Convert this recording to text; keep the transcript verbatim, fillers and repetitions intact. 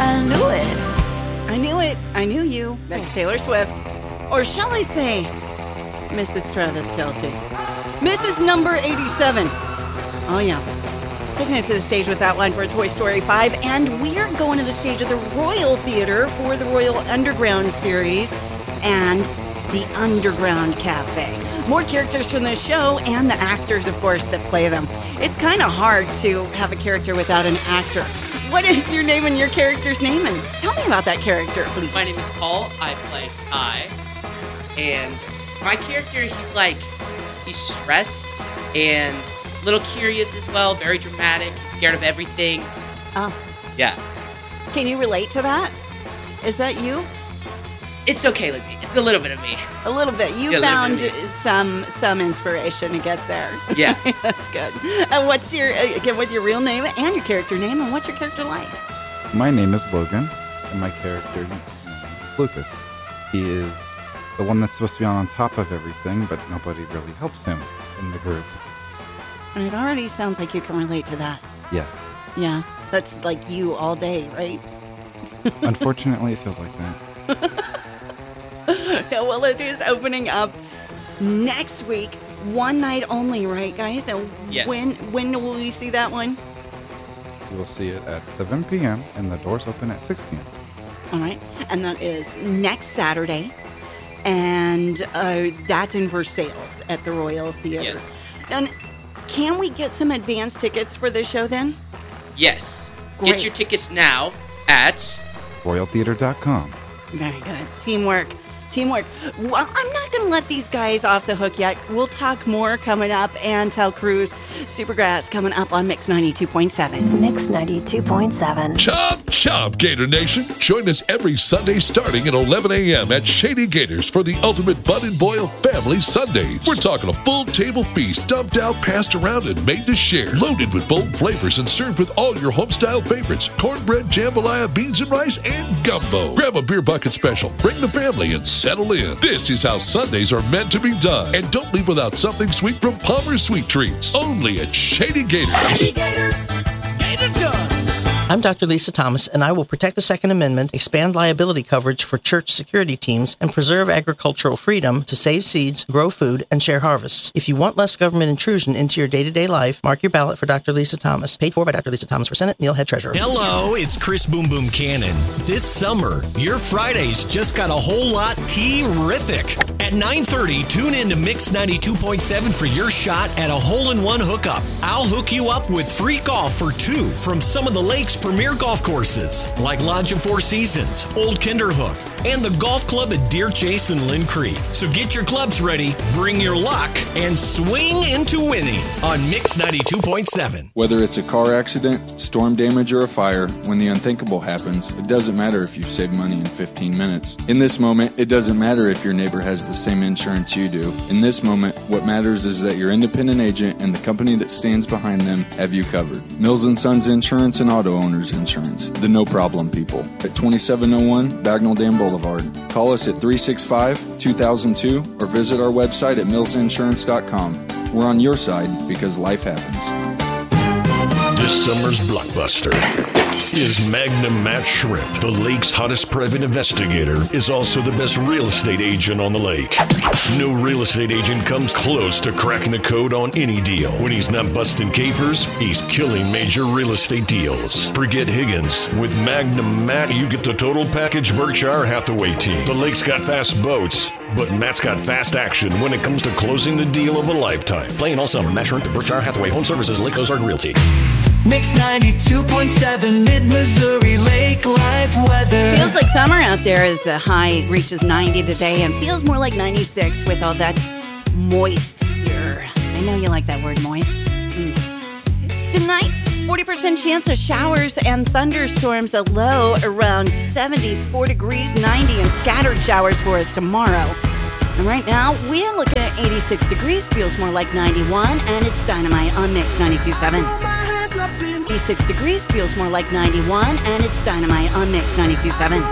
I knew it. I knew it. I knew you. That's Taylor Swift. Or shall I say, Missus Travis Kelce. Missus Number eighty-seven. Oh, yeah. Taking it to the stage with that line for Toy Story five. And we're going to the stage of the Royal Theater for the Royal Underground series and the Underground Cafe. More characters from the show and the actors, of course, that play them. It's kind of hard to have a character without an actor. What is your name and your character's name? And tell me about that character, please. My name is Paul. I play Kai. And my character, he's like, he's stressed and a little curious as well. Very dramatic. He's scared of everything. Oh. Yeah. Can you relate to that? Is that you? It's okay with me. It's a little bit of me. A little bit. You Yeah, found little bit some some inspiration to get there. Yeah. That's good. And what's your, again, what's your real name and your character name, and what's your character like? My name is Logan, and my character is Lucas. He is the one that's supposed to be on top of everything, but nobody really helps him in the group. And it already sounds like you can relate to that. Yes. Yeah. That's like you all day, right? Unfortunately, it feels like that. Yeah, well, it is opening up next week. One night only, right, guys? And Yes. When when will we see that one? You will see it at seven p.m. and the doors open at six p.m. All right. And that is next Saturday. And uh, that's in Versailles at the Royal Theater. Yes. And can we get some advance tickets for this show then? Yes. Great. Get your tickets now at... royal theater dot com. Very good. Teamwork. Teamwork. Well, I'm not going to let these guys off the hook yet. We'll talk more coming up. Antel Cruz, Supergrass coming up on Mix ninety-two point seven. Mix ninety-two point seven. Chop, chop, Gator Nation. Join us every Sunday starting at eleven a.m. at Shady Gators for the ultimate Bud and Boyle Family Sundays. We're talking a full table feast, dumped out, passed around, and made to share. Loaded with bold flavors and served with all your home-style favorites. Cornbread, jambalaya, beans and rice, and gumbo. Grab a beer bucket special. Bring the family and settle in. This is how Sundays are meant to be done. And don't leave without something sweet from Palmer's Sweet Treats. Only at Shady Gators. Shady Gators. Get it done. I'm Doctor Lisa Thomas, and I will protect the Second Amendment, expand liability coverage for church security teams, and preserve agricultural freedom to save seeds, grow food, and share harvests. If you want less government intrusion into your day-to-day life, mark your ballot for Doctor Lisa Thomas. Paid for by Doctor Lisa Thomas for Senate, Neil Head Treasurer. Hello, it's Chris Boom Boom Cannon. This summer, your Fridays just got a whole lot terrific. At nine thirty, tune in to Mix ninety-two point seven for your shot at a hole-in-one hookup. I'll hook you up with free golf for two from some of the lake's premier golf courses, like Lodge of Four Seasons, Old Kinderhook, and the golf club at Deer Chase and Lynn Creek. So get your clubs ready, bring your luck, and swing into winning on Mix ninety-two point seven. Whether it's a car accident, storm damage, or a fire, when the unthinkable happens, it doesn't matter if you've saved money in fifteen minutes. In this moment, it doesn't matter if your neighbor has the same insurance you do. In this moment, what matters is that your independent agent and the company that stands behind them have you covered. Mills and Sons Insurance and Auto Owners Insurance. The no problem people. At twenty-seven oh one Bagnell Dam Boulevard. Call us at three six five, two thousand two or visit our website at mills insurance dot com. We're on your side because life happens. This summer's blockbuster is Magnum Matt Shrimp. The lake's hottest private investigator is also the best real estate agent on the lake. No real estate agent comes close to cracking the code on any deal. When he's not busting capers, he's killing major real estate deals. Forget Higgins. With Magnum Matt, you get the total package Berkshire Hathaway team. The lake's got fast boats, but Matt's got fast action when it comes to closing the deal of a lifetime. Playing all summer, Matt Shrimp at Berkshire Hathaway Home Services, Lake Ozark Realty. Mix ninety-two point seven, Mid-Missouri Lake Life weather. Feels like summer out there as the high reaches ninety today and feels more like ninety-six with all that moist here. I know you like that word, moist. Mm. Tonight, forty percent chance of showers and thunderstorms, a low around seventy-four degrees, ninety, and scattered showers for us tomorrow. And right now, we're looking at eighty-six degrees, feels more like ninety-one, and it's Dynamite on Mix ninety-two point seven. eighty-six degrees, feels more like ninety-one, and it's Dynamite on Mix ninety-two point seven.